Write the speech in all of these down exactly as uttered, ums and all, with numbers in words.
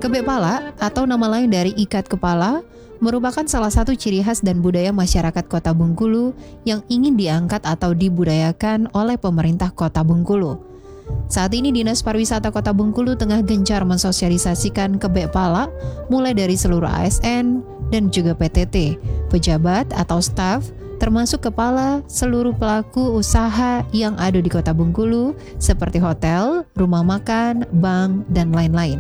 Kebek pala atau nama lain dari ikat kepala merupakan salah satu ciri khas dan budaya masyarakat Kota Bengkulu yang ingin diangkat atau dibudayakan oleh pemerintah Kota Bengkulu. Saat ini Dinas Pariwisata Kota Bengkulu tengah gencar mensosialisasikan kebek pala mulai dari seluruh A S N dan juga P T T, pejabat atau staf, termasuk kepala seluruh pelaku usaha yang ada di Kota Bengkulu seperti hotel, rumah makan, bank, dan lain-lain.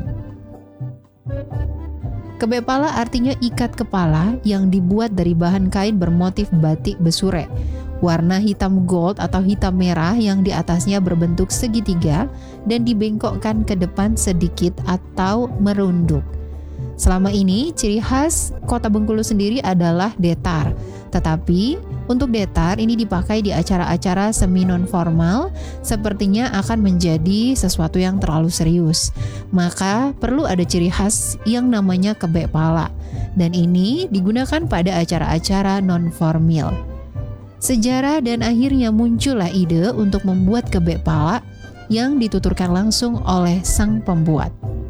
Kebek pala artinya ikat kepala yang dibuat dari bahan kain bermotif batik besure, warna hitam gold atau hitam merah yang di atasnya berbentuk segitiga dan dibengkokkan ke depan sedikit atau merunduk. Selama ini, ciri khas Kota Bengkulu sendiri adalah detar. Tetapi, untuk detar ini dipakai di acara-acara semi non-formal, sepertinya akan menjadi sesuatu yang terlalu serius. Maka, perlu ada ciri khas yang namanya kebek pala. Dan ini digunakan pada acara-acara non-formal. Sejarah dan akhirnya muncullah ide untuk membuat kebek pala yang dituturkan langsung oleh sang pembuat.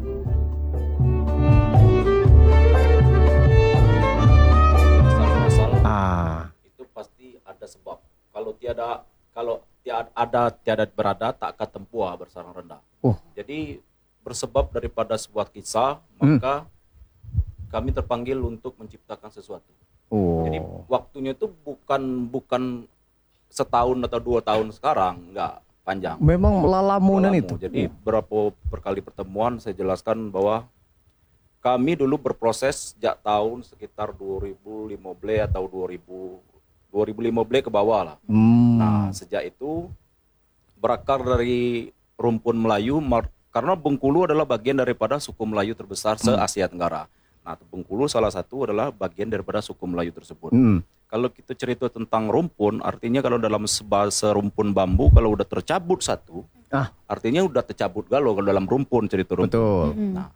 Sebab kalau tiada kalau tiada ada tiada berada tak akan tempuh bersarang rendah. Oh. Jadi bersebab daripada sebuah kisah hmm. maka kami terpanggil untuk menciptakan sesuatu. Oh. Jadi waktunya itu bukan bukan setahun atau dua tahun sekarang, enggak panjang. Memang lalamunan itu. Jadi berapa berkali pertemuan saya jelaskan bahwa kami dulu berproses sejak tahun sekitar dua ribu lima belas atau dua ribu dua ribu lima belas ke bawah lah. Hmm. Nah, sejak itu berakar dari rumpun Melayu, karena Bengkulu adalah bagian daripada suku Melayu terbesar hmm. se-Asia Tenggara. Nah, Bengkulu salah satu adalah bagian daripada suku Melayu tersebut. Hmm. Kalau kita cerita tentang rumpun, artinya kalau dalam sebahasa rumpun bambu, kalau udah tercabut satu, ah. artinya udah tercabut galau kalau dalam rumpun cerita rumpun. Betul. Hmm. Nah,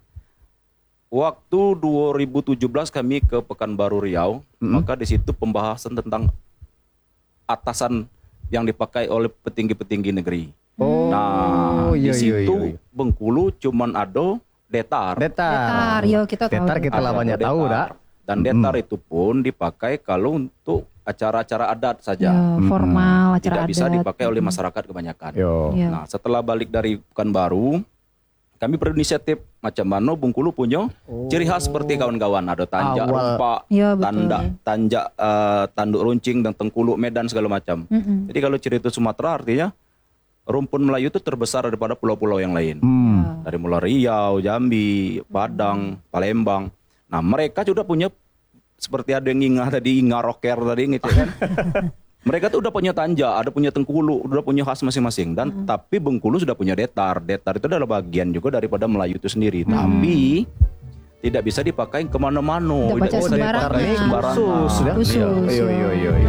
waktu dua ribu tujuh belas kami ke Pekanbaru Riau, hmm. maka di situ pembahasan tentang atasan yang dipakai oleh petinggi-petinggi negeri. Oh, nah, iya, di situ iya, iya. Bengkulu cuman ada detar. Detar. Detar, yo kita tahu. Detar kita lawannya tahu, dah. Dan detar hmm. itu pun dipakai kalau untuk acara-acara adat saja. Yo, formal, hmm. acara Tidak adat. bisa dipakai oleh masyarakat kebanyakan. Yo. Nah, setelah balik dari Pekanbaru, kami berinisiatif macam mana Bengkulu punya oh. ciri khas seperti kawan-kawan, ada tanjak rumpak, ya, tanda tanjak uh, tanduk runcing dan tengkuluk Medan segala macam. Mm-hmm. Jadi kalau cerita Sumatera artinya rumpun Melayu itu terbesar daripada pulau-pulau yang lain. Mm. Dari mulai Riau, Jambi, Padang, mm. Palembang. Nah, mereka juga punya seperti ada yang ingah tadi, ingah rocker tadi gitu kan. Mereka tuh udah punya tanja, ada punya tengkulu, udah punya khas masing-masing. Dan hmm. tapi Bengkulu sudah punya detar. Detar itu adalah bagian juga daripada Melayu itu sendiri. Hmm. Tapi tidak bisa dipakai kemana-mana. Tidak bisa sembarangan. Khusus. Khusus. Iya, iya, iya.